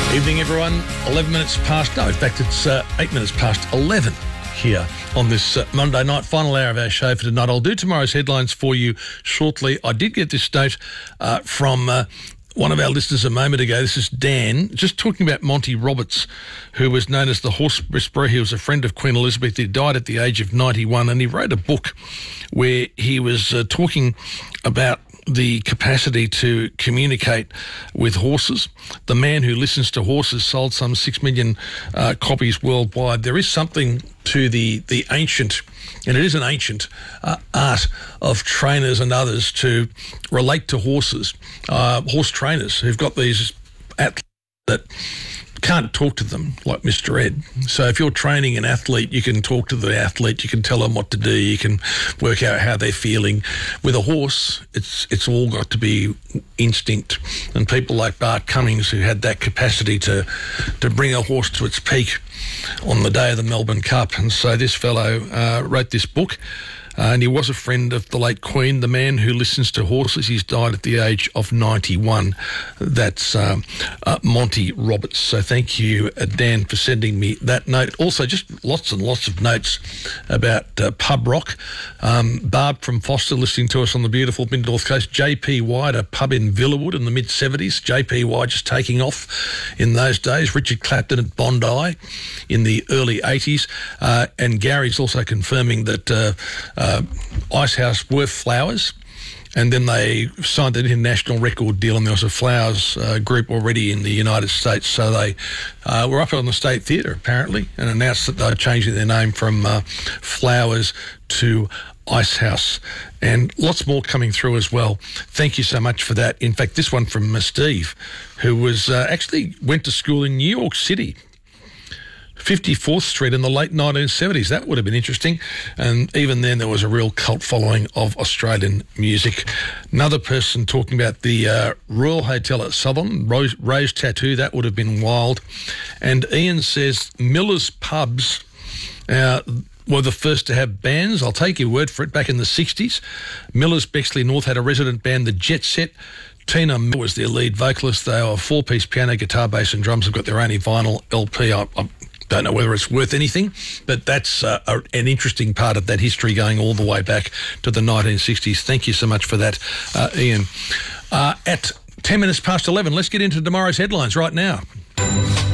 Evening, everyone. 11 minutes past, no, in fact, it's 8 minutes past 11 here on this Monday night, final hour of our show for tonight. I'll do tomorrow's headlines for you shortly. I did get this note from one of our listeners a moment ago. This is Dan, just talking about Monty Roberts, who was known as the Horse Whisperer. He was a friend of Queen Elizabeth. He died at the age of 91, and he wrote a book where he was talking about the capacity to communicate with horses. The Man Who Listens to Horses sold some 6 million copies worldwide. There is something to the ancient, and it is an ancient art of trainers and others to relate to horses, horse trainers who've got these athletes that can't talk to them like Mr. Ed. So if you're training an athlete, you can talk to the athlete, you can tell them what to do, you can work out how they're feeling. With a horse, it's all got to be instinct. And people like Bart Cummings, who had that capacity to bring a horse to its peak on the day of the Melbourne Cup. And so this fellow wrote this book. And he was a friend of the late Queen, The Man Who Listens to Horses. He's died at the age of 91. That's Monty Roberts. So thank you, Dan, for sending me that note. Also, just lots and lots of notes about pub rock. Barb from Foster listening to us on the beautiful mid-north coast. JPY, a pub in Villawood in the mid-70s. JPY just taking off in those days. Richard Clapton at Bondi in the early 80s. And Gary's also confirming that Icehouse were Flowers, and then they signed an international record deal, and there was a Flowers group already in the United States, so they were up on the State Theatre apparently and announced that they were changing their name from Flowers to Icehouse, and lots more coming through as well. Thank you so much for that. In fact, this one from Steve, who was actually went to school in New York City, 54th Street in the late 1970s. That would have been interesting. And even then, there was a real cult following of Australian music. Another person talking about the Royal Hotel at Southern, Rose Tattoo, that would have been wild. And Ian says Miller's Pubs were the first to have bands. I'll take your word for it. Back in the 60s, Miller's Bexley North had a resident band, the Jet Set. Tina Miller was their lead vocalist. They were a four-piece piano, guitar, bass and drums. Have got their own vinyl LP. I don't know whether it's worth anything, but that's an interesting part of that history going all the way back to the 1960s. Thank you so much for that, Ian. At 10 minutes past 11, let's get into tomorrow's headlines right now.